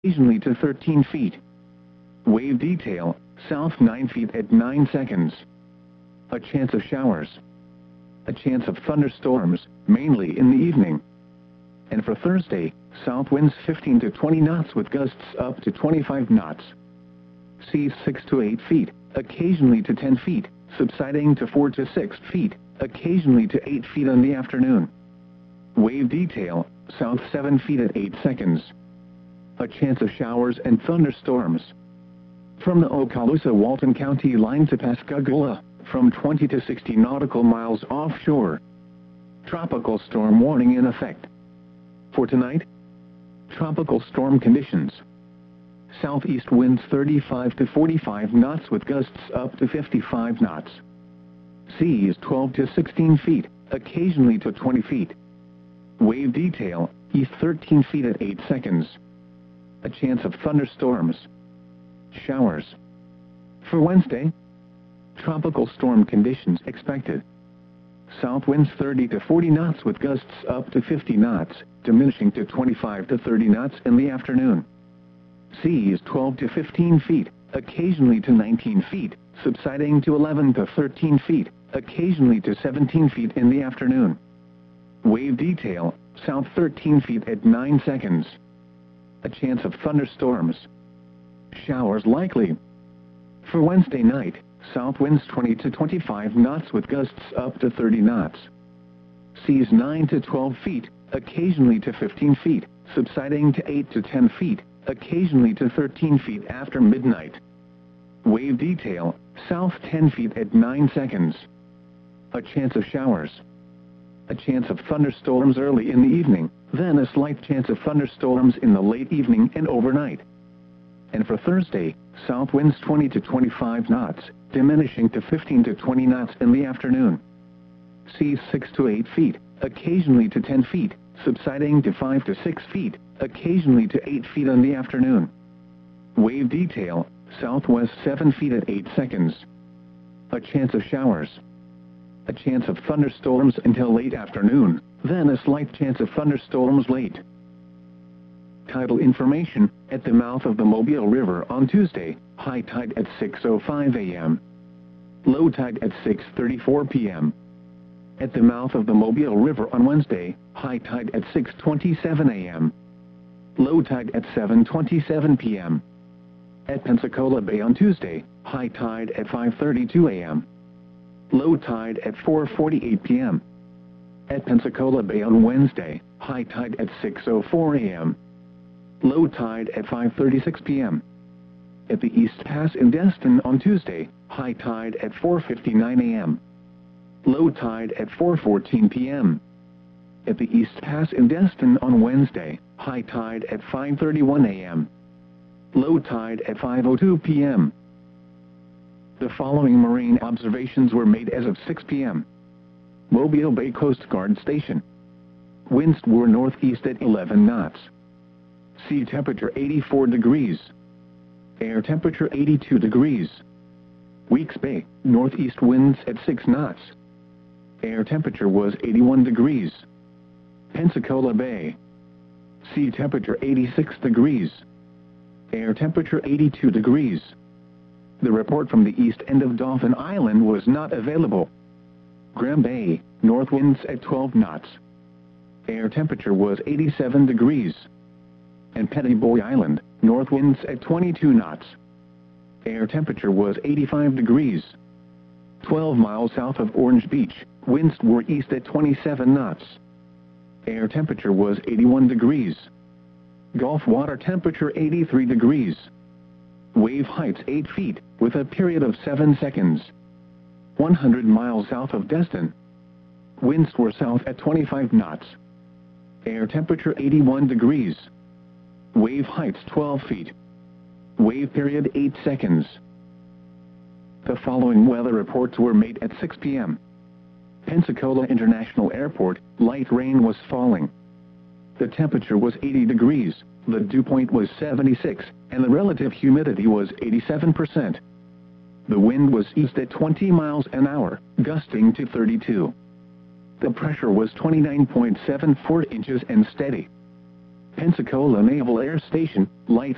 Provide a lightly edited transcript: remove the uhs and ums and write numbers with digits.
occasionally to 13 feet. Wave detail, south 9 feet at 9 seconds. A chance of showers. A chance of thunderstorms, mainly in the evening. And for Thursday, south winds 15 to 20 knots with gusts up to 25 knots. Seas 6 to 8 feet, occasionally to 10 feet, subsiding to 4 to 6 feet, occasionally to 8 feet in the afternoon. Wave detail, south 7 feet at 8 seconds. A chance of showers and thunderstorms. From the Okaloosa-Walton County line to Pascagoula, from 20 to 60 nautical miles offshore. Tropical storm warning in effect. For tonight, tropical storm conditions. Southeast winds 35 to 45 knots with gusts up to 55 knots. Seas 12 to 16 feet, occasionally to 20 feet. Wave detail, east 13 feet at 8 seconds. A chance of thunderstorms. Showers. For Wednesday, tropical storm conditions expected. South winds 30 to 40 knots with gusts up to 50 knots, diminishing to 25 to 30 knots in the afternoon. Seas 12 to 15 feet, occasionally to 19 feet, subsiding to 11 to 13 feet, occasionally to 17 feet in the afternoon. Wave detail, south 13 feet at 9 seconds. A chance of thunderstorms. Showers likely. For Wednesday night, south winds 20 to 25 knots with gusts up to 30 knots. Seas 9 to 12 feet, occasionally to 15 feet, subsiding to 8 to 10 feet, occasionally to 13 feet after midnight. Wave detail, south 10 feet at 9 seconds. A chance of showers. A chance of thunderstorms early in the evening, then a slight chance of thunderstorms in the late evening and overnight. And for Thursday, south winds 20 to 25 knots, diminishing to 15 to 20 knots in the afternoon. Seas 6 to 8 feet, occasionally to 10 feet, subsiding to 5 to 6 feet, occasionally to 8 feet in the afternoon. Wave detail, southwest 7 feet at 8 seconds. A chance of showers. A chance of thunderstorms until late afternoon, then a slight chance of thunderstorms late. Tidal information, at the mouth of the Mobile River on Tuesday, high tide at 6:05 a.m. Low tide at 6:34 p.m. At the mouth of the Mobile River on Wednesday, high tide at 6:27 a.m. Low tide at 7:27 p.m. At Pensacola Bay on Tuesday, high tide at 5:32 a.m. Low tide at 4:48 p.m. At Pensacola Bay on Wednesday, high tide at 6:04 a.m. Low tide at 5:36 p.m. At the East Pass in Destin on Tuesday, high tide at 4:59 a.m. Low tide at 4:14 p.m. At the East Pass in Destin on Wednesday, high tide at 5:31 a.m. Low tide at 5:02 p.m. The following marine observations were made as of 6 p.m. Mobile Bay Coast Guard Station. Winds were northeast at 11 knots. Sea temperature 84 degrees. Air temperature 82 degrees. Weeks Bay, northeast winds at 6 knots. Air temperature was 81 degrees. Pensacola Bay. Sea temperature 86 degrees. Air temperature 82 degrees. The report from the east end of Dauphin Island was not available. Graham Bay, north winds at 12 knots. Air temperature was 87 degrees. And Petty Boy Island, north winds at 22 knots. Air temperature was 85 degrees. 12 miles south of Orange Beach, winds were east at 27 knots. Air temperature was 81 degrees. Gulf water temperature 83 degrees. Wave heights 8 feet, with a period of 7 seconds. 100 miles south of Destin. Winds were south at 25 knots. Air temperature 81 degrees. Wave heights 12 feet. Wave period 8 seconds. The following weather reports were made at 6 p.m. Pensacola International Airport, light rain was falling. The temperature was 80 degrees, the dew point was 76, and the relative humidity was 87%. The wind was east at 20 miles an hour, gusting to 32. The pressure was 29.74 inches and steady. Pensacola Naval Air Station, light